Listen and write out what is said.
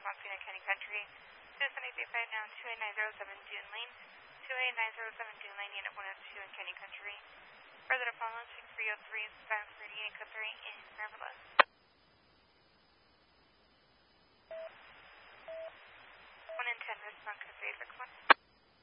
Montana County Country. 27359 now 28907 Dune Lane. 28907 Dune Lane, Unit 102 in County Country. Further to follow 6303 South 38 Code 3 in Marvelous.